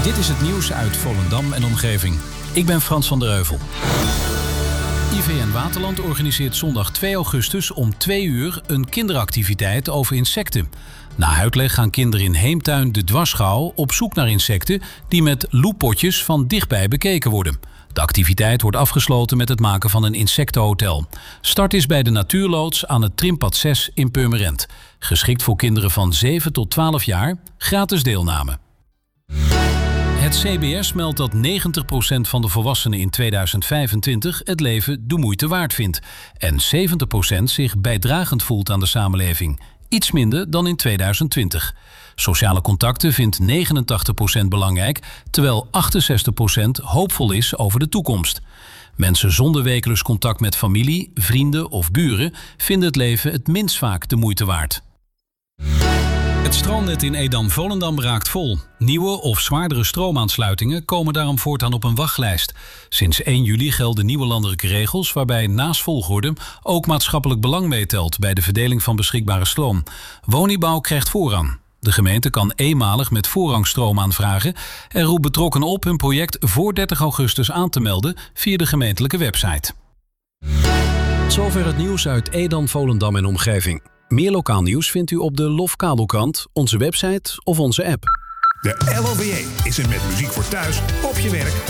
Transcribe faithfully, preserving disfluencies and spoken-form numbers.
Dit is het nieuws uit Volendam en omgeving. Ik ben Frans van der Heuvel. I V N Waterland organiseert zondag twee augustus om twee uur een kinderactiviteit over insecten. Na uitleg gaan kinderen in Heemtuin de Dwarsschouw op zoek naar insecten die met loeppotjes van dichtbij bekeken worden. De activiteit wordt afgesloten met het maken van een insectenhotel. Start is bij de Natuurloods aan het Trimpad zes in Purmerend. Geschikt voor kinderen van zeven tot twaalf jaar, gratis deelname. Het C B S meldt dat negentig procent van de volwassenen in tweeduizend vijfentwintig het leven de moeite waard vindt. En zeventig procent zich bijdragend voelt aan de samenleving. Iets minder dan in tweeduizend twintig. Sociale contacten vindt negenentachtig procent belangrijk, terwijl achtenzestig procent hoopvol is over de toekomst. Mensen zonder wekelijks contact met familie, vrienden of buren vinden het leven het minst vaak de moeite waard. Het stroomnet in Edam-Volendam raakt vol. Nieuwe of zwaardere stroomaansluitingen komen daarom voortaan op een wachtlijst. Sinds één juli gelden nieuwe landelijke regels waarbij naast volgorde ook maatschappelijk belang meetelt bij de verdeling van beschikbare stroom. Woningbouw krijgt voorrang. De gemeente kan eenmalig met voorrang stroom aanvragen en roept betrokkenen op hun project voor dertig augustus aan te melden via de gemeentelijke website. Zover het nieuws uit Edam, Volendam en omgeving. Meer lokaal nieuws vindt u op de Lof Kabelkrant, onze website of onze app. De L O V E is er met muziek voor thuis, op je werk